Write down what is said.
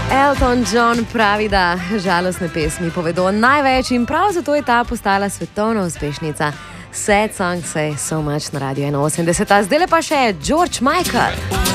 Elton John pravi, da žalostne pesmi povedo največ in prav zato je ta postala svetovna uspešnica. Sad Song Say So Much na Radio 81. Zdaj pa še George Michael.